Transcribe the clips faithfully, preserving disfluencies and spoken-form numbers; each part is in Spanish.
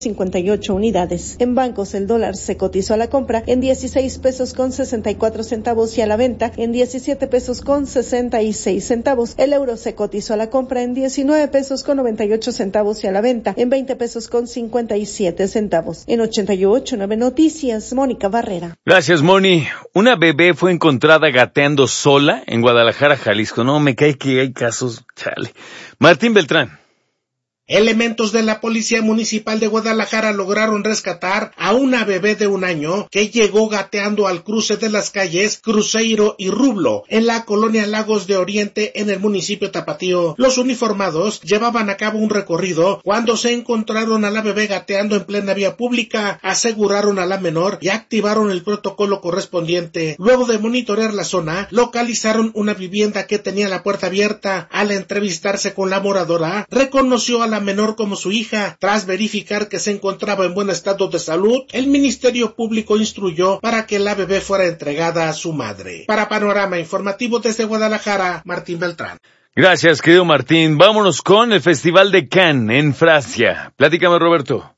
cincuenta y ocho unidades. En bancos el dólar se cotizó a la compra en dieciséis pesos con sesenta y cuatro centavos y a la venta en diecisiete pesos con sesenta y seis centavos. El euro se cotizó a la compra en diecinueve pesos con noventa y ocho centavos y a la venta en veinte pesos con cincuenta y siete centavos. En ochenta y ocho punto nueve Noticias, Mónica Barrera. Gracias, Moni. Una bebé fue encontrada gateando sola en Guadalajara, Jalisco. No, me cae que hay casos. Chale. Martín Beltrán. Elementos de la Policía Municipal de Guadalajara lograron rescatar a una bebé de un año que llegó gateando al cruce de las calles Cruzeiro y Rublo en la colonia Lagos de Oriente en el municipio Tapatío. Los uniformados llevaban a cabo un recorrido cuando se encontraron a la bebé gateando en plena vía pública, aseguraron a la menor y activaron el protocolo correspondiente. Luego de monitorear la zona, localizaron una vivienda que tenía la puerta abierta. Al entrevistarse con la moradora, reconoció a la menor como su hija. Tras verificar que se encontraba en buen estado de salud, el Ministerio Público instruyó para que la bebé fuera entregada a su madre. Para Panorama Informativo desde Guadalajara, Martín Beltrán. Gracias, querido Martín. Vámonos con el Festival de Cannes en Francia. Platícame, Roberto.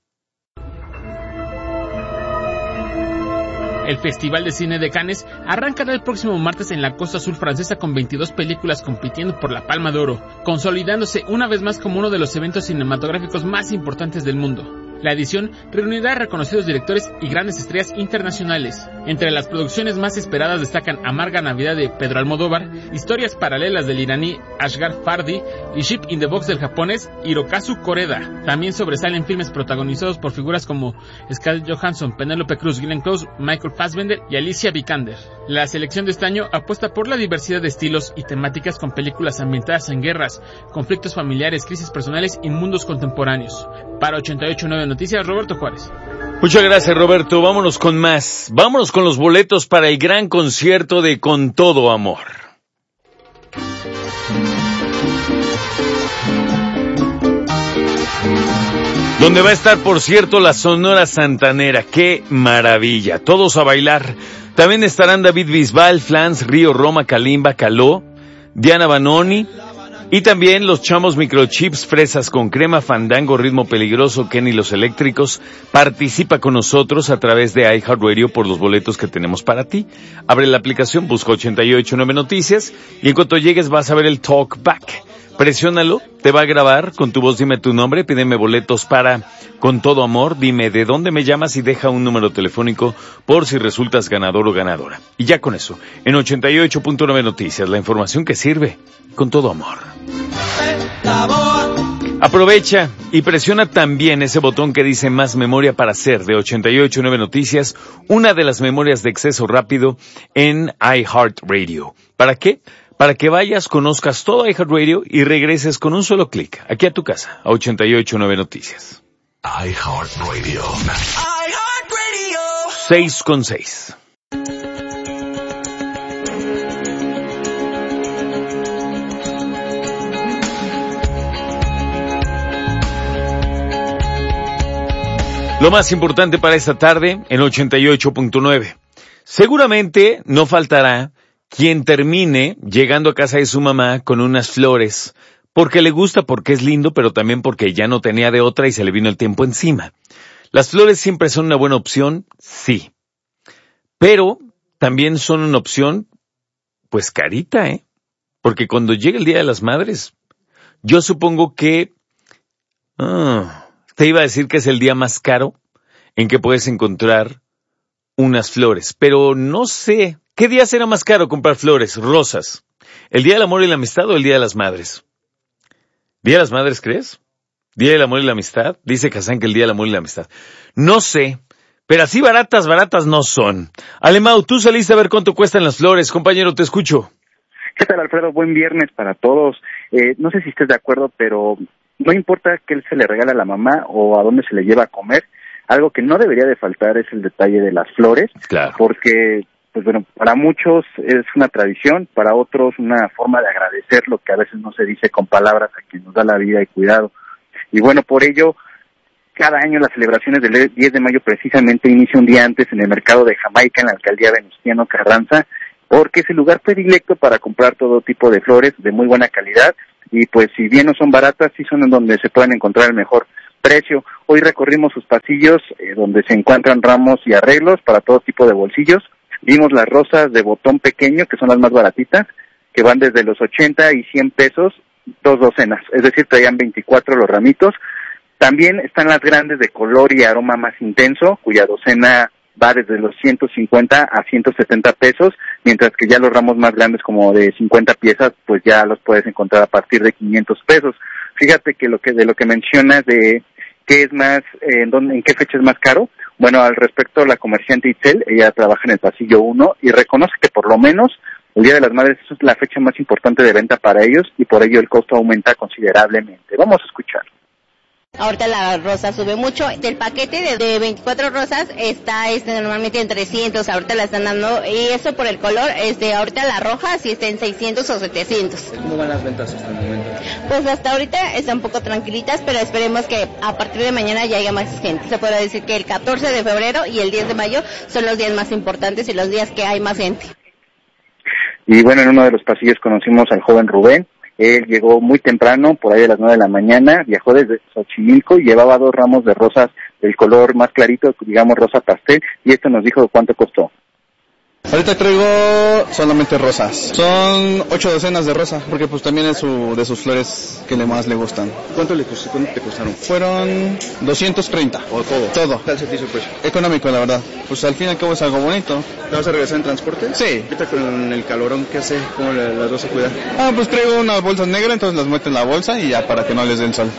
El Festival de Cine de Cannes arrancará el próximo martes en la costa sur francesa con veintidós películas compitiendo por la Palma de Oro, consolidándose una vez más como uno de los eventos cinematográficos más importantes del mundo. La edición reunirá a reconocidos directores y grandes estrellas internacionales. Entre las producciones más esperadas destacan Amarga Navidad de Pedro Almodóvar, Historias paralelas del iraní Asghar Farhadi y Ship in the Box del japonés Hirokazu Koreda. También sobresalen filmes protagonizados por figuras como Scarlett Johansson, Penélope Cruz, Glenn Close, Michael Fassbender y Alicia Vikander. La selección de este año apuesta por la diversidad de estilos y temáticas con películas ambientadas en guerras, conflictos familiares, crisis personales y mundos contemporáneos. Para ochenta y ocho punto nueve Noticias, Roberto Juárez. Muchas gracias, Roberto. Vámonos con más. Vámonos con los boletos para el gran concierto de Con Todo Amor. Donde va a estar, por cierto, la Sonora Santanera. ¡Qué maravilla! Todos a bailar. También estarán David Bisbal, Flans, Río, Roma, Kalimba, Caló, Diana Banoni. Y también los chamos Microchips, Fresas con Crema, Fandango, Ritmo Peligroso, Kenny Los Eléctricos. Participa con nosotros a través de iHeartRadio por los boletos que tenemos para ti. Abre la aplicación, busca ochenta y ocho punto nueve Noticias y en cuanto llegues vas a ver el Talk Back. Presiónalo, te va a grabar con tu voz, dime tu nombre, pídeme boletos para Con Todo Amor, dime de dónde me llamas y deja un número telefónico por si resultas ganador o ganadora. Y ya con eso, en ochenta y ocho punto nueve Noticias, la información que sirve con todo amor. Aprovecha y presiona también ese botón que dice más memoria para hacer de ochenta y ocho punto nueve Noticias, una de las memorias de acceso rápido en iHeartRadio. ¿Para qué? Para que vayas, conozcas todo iHeartRadio y regreses con un solo clic aquí a tu casa, a ochenta y ocho punto nueve Noticias. iHeartRadio. iHeartRadio. seis con seis. Lo más importante para esta tarde en ochenta y ocho punto nueve. Seguramente no faltará quien termine llegando a casa de su mamá con unas flores, porque le gusta, porque es lindo, pero también porque ya no tenía de otra y se le vino el tiempo encima. Las flores siempre son una buena opción, sí, pero también son una opción, pues carita, ¿eh? Porque cuando llega el Día de las Madres, yo supongo que ah, te iba a decir que es el día más caro en que puedes encontrar unas flores, pero no sé. ¿Qué día será más caro comprar flores, rosas? ¿El Día del Amor y la Amistad o el Día de las Madres? ¿Día de las Madres, crees? ¿Día del Amor y la Amistad? Dice Kazán que el Día del Amor y la Amistad. No sé, pero así baratas, baratas no son. Alemão, tú saliste a ver cuánto cuestan las flores. Compañero, te escucho. ¿Qué tal, Alfredo? Buen viernes para todos. Eh, no sé si estés de acuerdo, pero no importa qué se le regala a la mamá o a dónde se le lleva a comer, algo que no debería de faltar es el detalle de las flores. Claro. Porque pues bueno, para muchos es una tradición, para otros una forma de agradecer lo que a veces no se dice con palabras a quien nos da la vida y cuidado. Y bueno, por ello, cada año las celebraciones del diez de mayo precisamente inicia un día antes en el mercado de Jamaica, en la alcaldía Venustiano Carranza, porque es el lugar predilecto para comprar todo tipo de flores de muy buena calidad, y pues si bien no son baratas, sí son en donde se pueden encontrar el mejor precio. Hoy recorrimos sus pasillos eh, donde se encuentran ramos y arreglos para todo tipo de bolsillos. Vimos las rosas de botón pequeño, que son las más baratitas, que van desde los ochenta y cien pesos, dos docenas, es decir, traían veinticuatro los ramitos. También están las grandes de color y aroma más intenso, cuya docena va desde los ciento cincuenta a ciento setenta pesos, mientras que ya los ramos más grandes como de cincuenta piezas, pues ya los puedes encontrar a partir de quinientos pesos. Fíjate que lo que de lo que mencionas de qué es más, eh, en, dónde, en qué fecha es más caro, bueno, al respecto la comerciante Itzel, ella trabaja en el pasillo uno y reconoce que por lo menos el Día de las Madres es la fecha más importante de venta para ellos y por ello el costo aumenta considerablemente. Vamos a escuchar. Ahorita la rosa sube mucho. Del paquete de, de veinticuatro rosas está este normalmente en trescientos, ahorita la están dando, y eso por el color, este ahorita la roja sí está en seiscientos o setecientos. ¿Cómo van las ventas hasta el momento? Pues hasta ahorita están un poco tranquilitas, pero esperemos que a partir de mañana ya haya más gente. Se puede decir que el catorce de febrero y el diez de mayo son los días más importantes y los días que hay más gente. Y bueno, en uno de los pasillos conocimos al joven Rubén. Él llegó muy temprano, por ahí de las nueve de la mañana, viajó desde Xochimilco y llevaba dos ramos de rosas del color más clarito, digamos rosa pastel, y esto nos dijo cuánto costó. Ahorita traigo solamente rosas. Son ocho docenas de rosa, porque pues también es su, de sus flores que le más le gustan. ¿Cuánto le costó, cuánto te costaron? Fueron doscientos treinta. ¿O todo? Todo. ¿Qué tal se te hizo el precio? Económico, la verdad. Pues al fin y al cabo es algo bonito. ¿Te vas a regresar en transporte? Sí. ¿Qué tal con el calorón que hace? ¿Cómo las vas a cuidar? Ah, pues traigo unas bolsas negras, entonces las meto en la bolsa y ya para que no les dé el sol.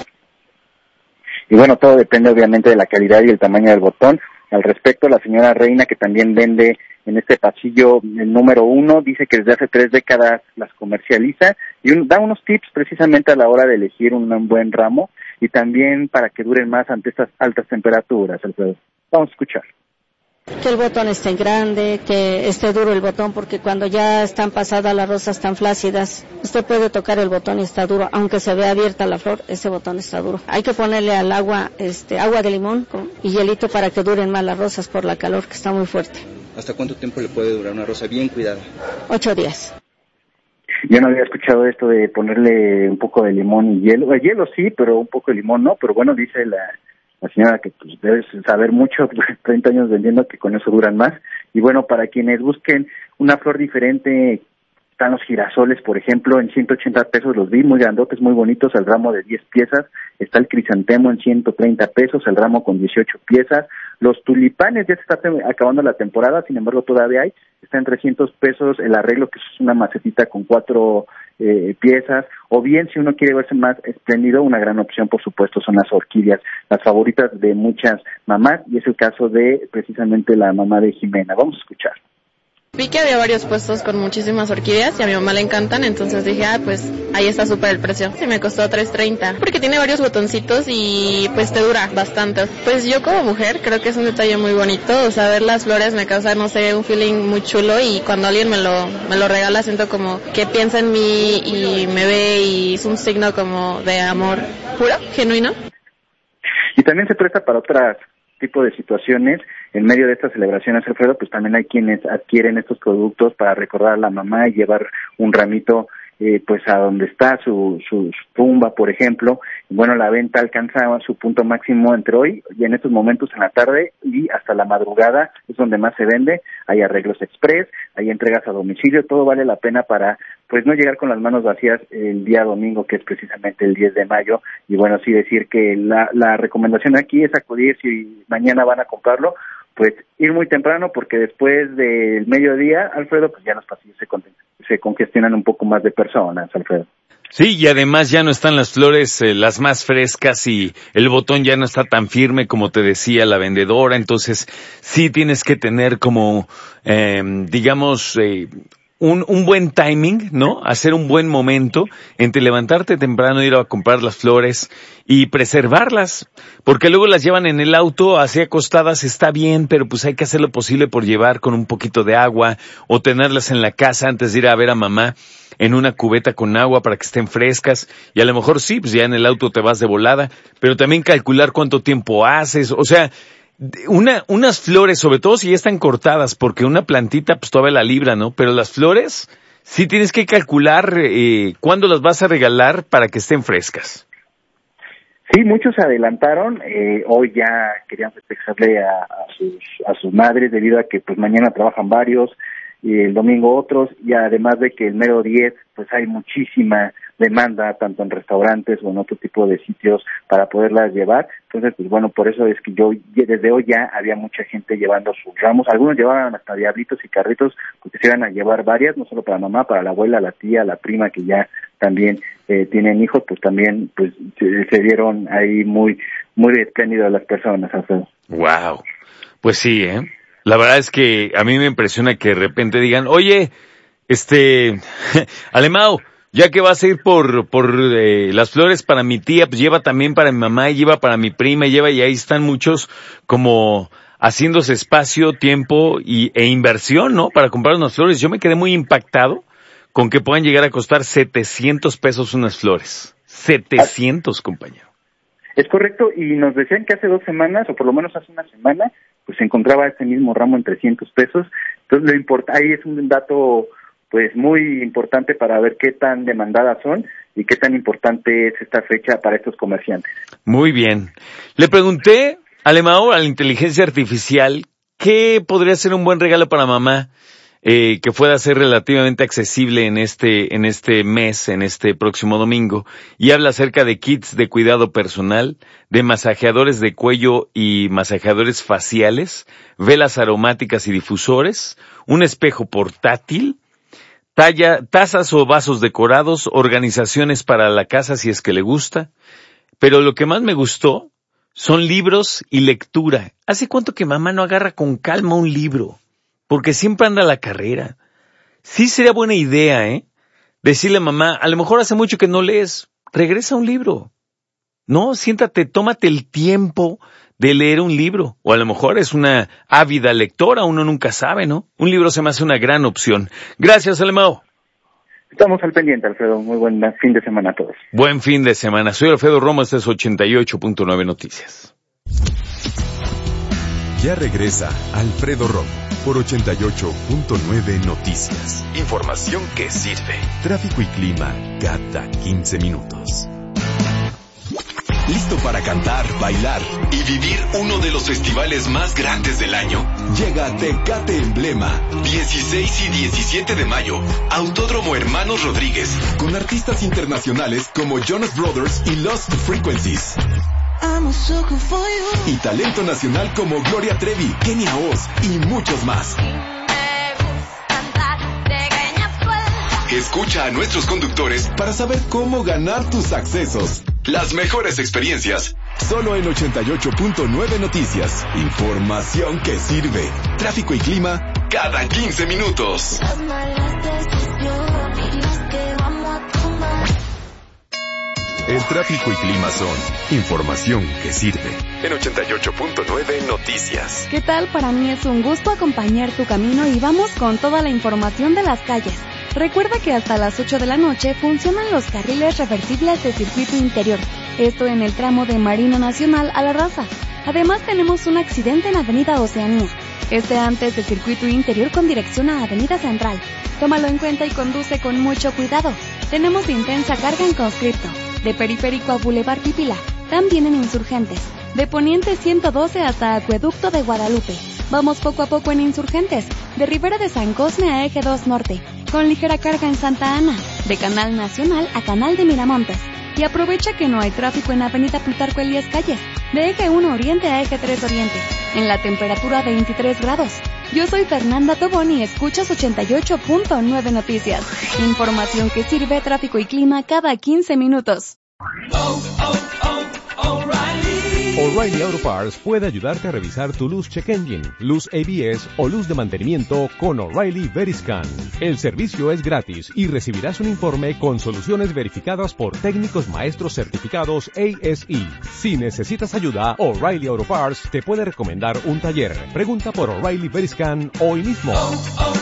Y bueno, todo depende obviamente de la calidad y el tamaño del botón. Al respecto, la señora Reina, que también vende en este pasillo el número uno, dice que desde hace tres décadas las comercializa y un, da unos tips precisamente a la hora de elegir un, un buen ramo y también para que duren más ante estas altas temperaturas. Alfredo, vamos a escuchar. Que el botón esté grande, que esté duro el botón, porque cuando ya están pasadas las rosas tan flácidas, usted puede tocar el botón y está duro, aunque se vea abierta la flor, ese botón está duro. Hay que ponerle al agua, este, agua de limón con, y hielito para que duren más las rosas por la calor que está muy fuerte. ¿Hasta cuánto tiempo le puede durar una rosa bien cuidada? Ocho días. Yo no había escuchado esto de ponerle un poco de limón y hielo. El hielo sí, pero un poco de limón no, pero bueno, dice la... La señora que pues debes saber mucho, treinta años vendiendo, que con eso duran más. Y bueno, para quienes busquen una flor diferente, están los girasoles, por ejemplo, en ciento ochenta pesos los vi, muy grandotes, muy bonitos, el ramo de diez piezas. Está el crisantemo en ciento treinta pesos, el ramo con dieciocho piezas. Los tulipanes, ya se está te- acabando la temporada, sin embargo todavía hay, está en trescientos pesos el arreglo, que es una macetita con cuatro eh, piezas. O bien, si uno quiere verse más espléndido, una gran opción, por supuesto, son las orquídeas, las favoritas de muchas mamás, y es el caso de precisamente la mamá de Jimena. Vamos a escuchar. Vi que había varios puestos con muchísimas orquídeas y a mi mamá le encantan, entonces dije, ah, pues ahí está súper el precio. Sí, me costó tres treinta, porque tiene varios botoncitos y pues te dura bastante. Pues yo como mujer creo que es un detalle muy bonito, o sea, ver las flores me causa, no sé, un feeling muy chulo, y cuando alguien me lo, me lo regala siento como que piensa en mí y me ve, y es un signo como de amor puro, genuino. Y también se presta para otras tipo de situaciones. En medio de estas celebraciones, Alfredo, pues también hay quienes adquieren estos productos para recordar a la mamá y llevar un ramito eh, pues a donde está su, su, su tumba, por ejemplo. Bueno, la venta alcanza su punto máximo entre hoy y en estos momentos en la tarde y hasta la madrugada, es donde más se vende. Hay arreglos express, hay entregas a domicilio, todo vale la pena para pues no llegar con las manos vacías el día domingo, que es precisamente el diez de mayo. Y bueno, sí decir que la, la recomendación aquí es acudir, si mañana van a comprarlo, pues ir muy temprano, porque después del mediodía, Alfredo, pues ya los pasillos se, con, se congestionan un poco más de personas, Alfredo. Sí, y además ya no están las flores eh, las más frescas y el botón ya no está tan firme como te decía la vendedora, entonces sí tienes que tener como, eh, digamos, eh, un, un buen timing, ¿no? Hacer un buen momento entre levantarte temprano, ir a comprar las flores y preservarlas, porque luego las llevan en el auto así acostadas, está bien, pero pues hay que hacer lo posible por llevar con un poquito de agua o tenerlas en la casa antes de ir a ver a mamá en una cubeta con agua para que estén frescas, y a lo mejor sí, pues ya en el auto te vas de volada, pero también calcular cuánto tiempo haces, o sea, una, unas flores, sobre todo si ya están cortadas, porque una plantita pues todavía la libra, ¿no? Pero las flores sí tienes que calcular eh, cuándo las vas a regalar para que estén frescas. Sí, muchos se adelantaron, eh, hoy ya querían festejarle a, a sus a sus madres debido a que pues mañana trabajan varios y el domingo otros, y además de que el mero diez pues hay muchísima demanda tanto en restaurantes o en otro tipo de sitios para poderlas llevar. Entonces pues bueno, por eso es que yo desde hoy ya había mucha gente llevando sus ramos, algunos llevaban hasta diablitos y carritos porque se iban a llevar varias, no solo para mamá, para la abuela, la tía, la prima que ya también eh, tienen hijos, pues también pues se, se vieron ahí muy muy espléndidas las personas. Alfredo. Wow, pues sí, eh. La verdad es que a mí me impresiona que de repente digan, oye, este, Alemão, ya que vas a ir por por eh, las flores para mi tía, pues lleva también para mi mamá y lleva para mi prima y lleva, y ahí están muchos como haciéndose espacio, tiempo y, e inversión, ¿no? Para comprar unas flores. Yo me quedé muy impactado con que puedan llegar a costar setecientos pesos unas flores. setecientos, compañero. Es correcto, y nos decían que hace dos semanas, o por lo menos hace una semana, pues se encontraba este mismo ramo en trescientos pesos. Entonces, lo importa, ahí es un dato pues muy importante para ver qué tan demandadas son y qué tan importante es esta fecha para estos comerciantes. Muy bien. Le pregunté, Alemão, a la inteligencia artificial, ¿qué podría ser un buen regalo para mamá? Eh, que pueda ser relativamente accesible en este, en este mes, en este próximo domingo, y habla acerca de kits de cuidado personal, de masajeadores de cuello y masajeadores faciales, velas aromáticas y difusores, un espejo portátil, talla, tazas o vasos decorados, organizaciones para la casa si es que le gusta, pero lo que más me gustó son libros y lectura. ¿Hace cuánto que mamá no agarra con calma un libro? Porque siempre anda a la carrera. Sí sería buena idea, ¿eh? Decirle a mamá, a lo mejor hace mucho que no lees, regresa a un libro. No, siéntate, tómate el tiempo de leer un libro. O a lo mejor es una ávida lectora, uno nunca sabe, ¿no? Un libro se me hace una gran opción. Gracias, Alemão. Estamos al pendiente, Alfredo. Muy buen fin de semana a todos. Buen fin de semana. Soy Alfredo Romo, este es ochenta y ocho punto nueve Noticias. Ya regresa Alfredo Romo por ochenta y ocho punto nueve Noticias. Información que sirve. Tráfico y clima cada quince minutos. ¿Listo para cantar, bailar y vivir uno de los festivales más grandes del año? Llega Tecate Emblema, dieciséis y diecisiete de mayo, Autódromo Hermanos Rodríguez, con artistas internacionales como Jonas Brothers y Lost Frequencies. Y talento nacional como Gloria Trevi, Kenia Oz y muchos más. Escucha a nuestros conductores para saber cómo ganar tus accesos. Las mejores experiencias, solo en ochenta y ocho punto nueve Noticias. Información que sirve. Tráfico y clima cada quince minutos. El tráfico y clima son información que sirve. En ochenta y ocho punto nueve Noticias. ¿Qué tal? Para mí es un gusto acompañar tu camino y vamos con toda la información de las calles. Recuerda que hasta las ocho de la noche funcionan los carriles reversibles de circuito interior. Esto en el tramo de Marina Nacional a La Raza. Además tenemos un accidente en Avenida Oceanía. Este antes del circuito interior con dirección a Avenida Central. Tómalo en cuenta y conduce con mucho cuidado. Tenemos intensa carga en Conscripto. De Periférico a Boulevard Pípila, también en Insurgentes. De Poniente ciento doce hasta Acueducto de Guadalupe. Vamos poco a poco en Insurgentes. De Ribera de San Cosme a Eje dos Norte. Con ligera carga en Santa Ana. De Canal Nacional a Canal de Miramontes. Y aprovecha que no hay tráfico en Avenida Plutarco Elías Calles. De Eje uno Oriente a Eje tres Oriente. En la temperatura veintitrés grados. Yo soy Fernanda Tobón y escuchas ochenta y ocho punto nueve Noticias. Información que sirve, tráfico y clima cada quince minutos. Oh, oh, oh, O'Reilly. O'Reilly Auto Parts puede ayudarte a revisar tu luz check engine, luz A B S o luz de mantenimiento con O'Reilly Veriscan. El servicio es gratis y recibirás un informe con soluciones verificadas por técnicos maestros certificados A S E. Si necesitas ayuda, O'Reilly Auto Parts te puede recomendar un taller. Pregunta por O'Reilly Veriscan hoy mismo. Oh, oh.